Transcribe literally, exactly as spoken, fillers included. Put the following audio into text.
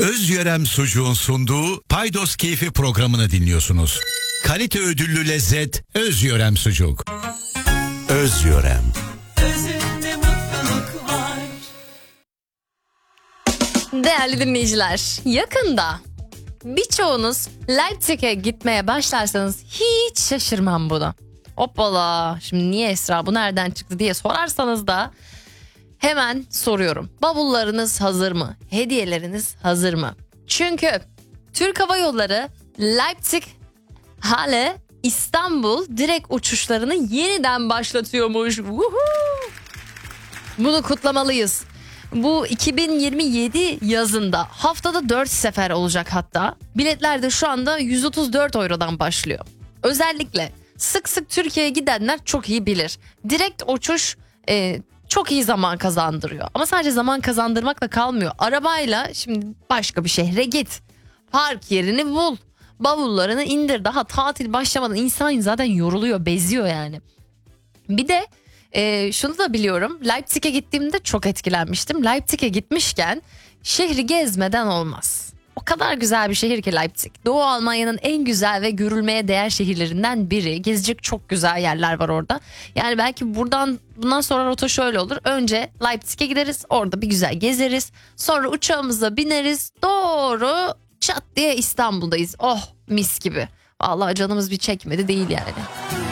Özyörem Sucuğun sunduğu Paydos Keyfi programını dinliyorsunuz. Kalite ödüllü lezzet Özyörem Sucuk. Özyörem. Özünde mutluluk var. Değerli dinleyiciler, yakında birçoğunuz Leipzig'e gitmeye başlarsanız hiç şaşırmam buna. Hoppala, şimdi niye Esra, bu nereden çıktı diye sorarsanız da hemen soruyorum. Bavullarınız hazır mı? Hediyeleriniz hazır mı? Çünkü Türk Hava Yolları Leipzig, Halle, İstanbul direkt uçuşlarını yeniden başlatıyormuş. Woohoo! Bunu kutlamalıyız. Bu iki bin yirmi yedi yazında haftada dört sefer olacak hatta. Biletler de şu anda yüz otuz dört eurodan başlıyor. Özellikle sık sık Türkiye'ye gidenler çok iyi bilir. Direkt uçuş e, çok iyi zaman kazandırıyor. Ama sadece zaman kazandırmakla kalmıyor. Arabayla şimdi başka bir şehre git. Park yerini bul. Bavullarını indir. Daha tatil başlamadan insan zaten yoruluyor, beziyor yani. Bir de e, şunu da biliyorum. Leipzig'e gittiğimde çok etkilenmiştim. Leipzig'e gitmişken şehri gezmeden olmaz. O kadar güzel bir şehir ki Leipzig. Doğu Almanya'nın en güzel ve görülmeye değer şehirlerinden biri. Gezecek çok güzel yerler var orada. Yani belki buradan bundan sonra rota şöyle olur. Önce Leipzig'e gideriz. Orada bir güzel gezeriz. Sonra uçağımıza bineriz. Doğru çat diye İstanbul'dayız. Oh mis gibi. Vallahi canımız bir çekmedi değil yani.